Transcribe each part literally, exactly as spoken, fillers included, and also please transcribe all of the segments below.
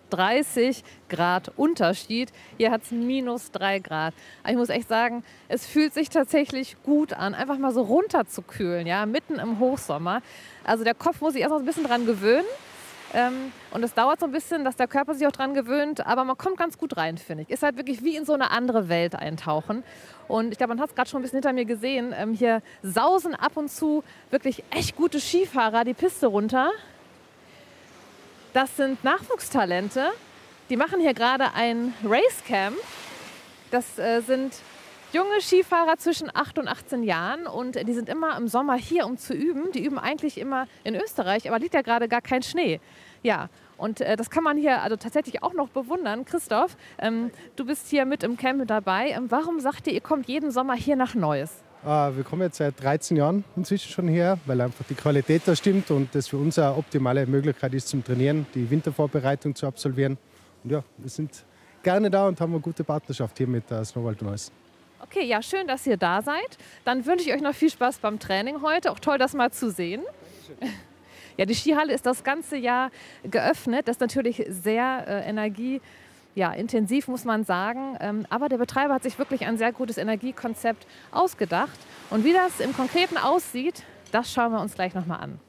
dreißig Grad Unterschied. Hier hat es minus drei Grad. Aber ich muss echt sagen, es fühlt sich tatsächlich gut an, einfach mal so runterzukühlen, ja, mitten im Hochsommer. Also der Kopf muss sich erst noch ein bisschen dran gewöhnen. Ähm, und es dauert so ein bisschen, dass der Körper sich auch dran gewöhnt, aber man kommt ganz gut rein, finde ich. Ist halt wirklich wie in so eine andere Welt eintauchen. Und ich glaube, man hat es gerade schon ein bisschen hinter mir gesehen. Ähm, hier sausen ab und zu wirklich echt gute Skifahrer die Piste runter. Das sind Nachwuchstalente. Die machen hier gerade ein Racecamp. Das äh, sind junge Skifahrer zwischen acht und achtzehn Jahren und die sind immer im Sommer hier, um zu üben. Die üben eigentlich immer in Österreich, aber liegt ja gerade gar kein Schnee. Ja, und äh, das kann man hier also tatsächlich auch noch bewundern. Christoph, ähm, du bist hier mit im Camp mit dabei. Ähm, warum sagt ihr, ihr kommt jeden Sommer hier nach Neuss? Äh, wir kommen jetzt seit dreizehn Jahren inzwischen schon her, weil einfach die Qualität da stimmt und das für uns eine optimale Möglichkeit ist zum Trainieren, die Wintervorbereitung zu absolvieren. Und ja, wir sind gerne da und haben eine gute Partnerschaft hier mit der Snowworld Neuss. Okay, ja, schön, dass ihr da seid. Dann wünsche ich euch noch viel Spaß beim Training heute. Auch toll, das mal zu sehen. Ja, die Skihalle ist das ganze Jahr geöffnet. Das ist natürlich sehr äh, energie, ja, intensiv, muss man sagen. Ähm, aber der Betreiber hat sich wirklich ein sehr gutes Energiekonzept ausgedacht. Und wie das im Konkreten aussieht, das schauen wir uns gleich noch mal an.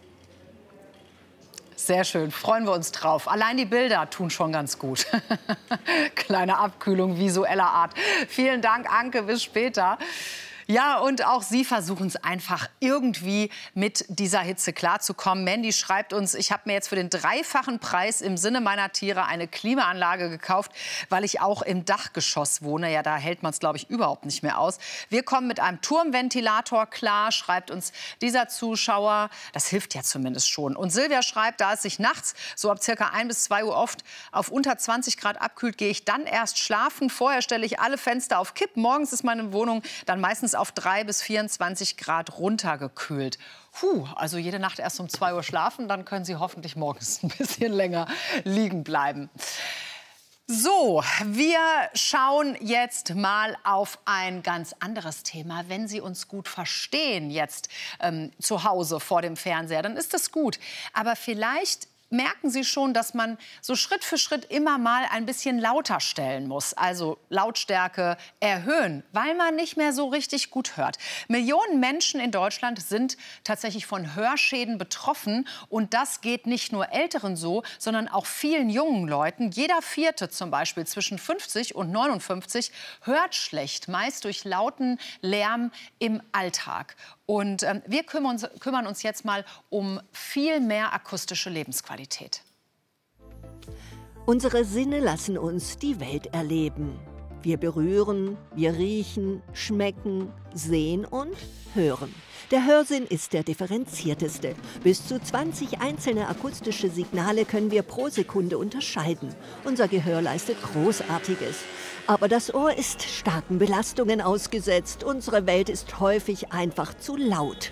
Sehr schön, freuen wir uns drauf. Allein die Bilder tun schon ganz gut. Kleine Abkühlung visueller Art. Vielen Dank, Anke, bis später. Ja, und auch Sie versuchen es einfach irgendwie mit dieser Hitze klarzukommen. Mandy schreibt uns, ich habe mir jetzt für den dreifachen Preis im Sinne meiner Tiere eine Klimaanlage gekauft, weil ich auch im Dachgeschoss wohne. Ja, da hält man es, glaube ich, überhaupt nicht mehr aus. Wir kommen mit einem Turmventilator klar, schreibt uns dieser Zuschauer. Das hilft ja zumindest schon. Und Silvia schreibt, da es sich nachts so ab circa ein bis zwei Uhr oft auf unter zwanzig Grad abkühlt, gehe ich dann erst schlafen. Vorher stelle ich alle Fenster auf Kipp. Morgens ist meine Wohnung dann meistens auf drei bis vierundzwanzig Grad runtergekühlt. Puh, also jede Nacht erst um zwei Uhr schlafen, dann können Sie hoffentlich morgens ein bisschen länger liegen bleiben. So, wir schauen jetzt mal auf ein ganz anderes Thema. Wenn Sie uns gut verstehen jetzt ähm, zu Hause vor dem Fernseher, dann ist das gut. Aber vielleicht merken Sie schon, dass man so Schritt für Schritt immer mal ein bisschen lauter stellen muss. Also Lautstärke erhöhen, weil man nicht mehr so richtig gut hört. Millionen Menschen in Deutschland sind tatsächlich von Hörschäden betroffen. Und das geht nicht nur Älteren so, sondern auch vielen jungen Leuten. Jeder Vierte zum Beispiel zwischen fünfzig und neunundfünfzig hört schlecht, meist durch lauten Lärm im Alltag. Und ähm, wir kümmern uns, kümmern uns jetzt mal um viel mehr akustische Lebensqualität. Unsere Sinne lassen uns die Welt erleben. Wir berühren, wir riechen, schmecken, sehen und hören. Der Hörsinn ist der differenzierteste. Bis zu zwanzig einzelne akustische Signale können wir pro Sekunde unterscheiden. Unser Gehör leistet Großartiges. Aber das Ohr ist starken Belastungen ausgesetzt. Unsere Welt ist häufig einfach zu laut.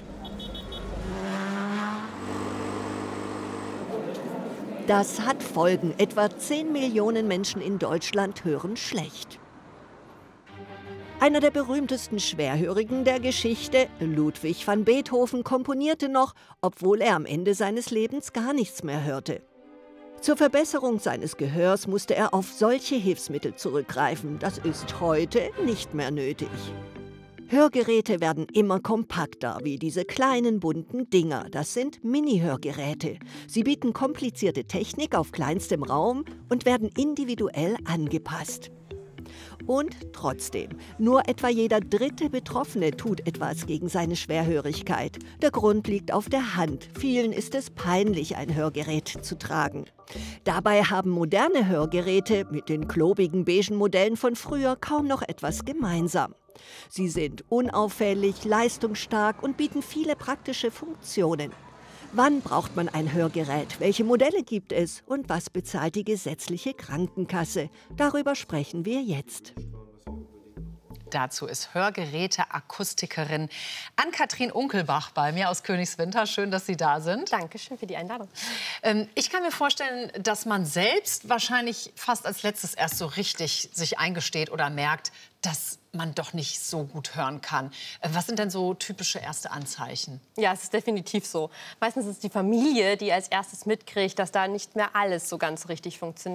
Das hat Folgen. Etwa zehn Millionen Menschen in Deutschland hören schlecht. Einer der berühmtesten Schwerhörigen der Geschichte, Ludwig van Beethoven, komponierte noch, obwohl er am Ende seines Lebens gar nichts mehr hörte. Zur Verbesserung seines Gehörs musste er auf solche Hilfsmittel zurückgreifen. Das ist heute nicht mehr nötig. Hörgeräte werden immer kompakter, wie diese kleinen bunten Dinger. Das sind Mini-Hörgeräte. Sie bieten komplizierte Technik auf kleinstem Raum und werden individuell angepasst. Und trotzdem, nur etwa jeder dritte Betroffene tut etwas gegen seine Schwerhörigkeit. Der Grund liegt auf der Hand. Vielen ist es peinlich, ein Hörgerät zu tragen. Dabei haben moderne Hörgeräte mit den klobigen beigen Modellen von früher kaum noch etwas gemeinsam. Sie sind unauffällig, leistungsstark und bieten viele praktische Funktionen. Wann braucht man ein Hörgerät? Welche Modelle gibt es? Und was bezahlt die gesetzliche Krankenkasse? Darüber sprechen wir jetzt. Dazu ist Hörgeräte-Akustikerin Ann-Kathrin Unkelbach bei mir aus Königswinter. Schön, dass Sie da sind. Dankeschön für die Einladung. Ähm, ich kann mir vorstellen, dass man selbst wahrscheinlich fast als letztes erst so richtig sich eingesteht oder merkt, dass man doch nicht so gut hören kann. Äh, was sind denn so typische erste Anzeichen? Ja, es ist definitiv so. Meistens ist es die Familie, die als erstes mitkriegt, dass da nicht mehr alles so ganz richtig funktioniert.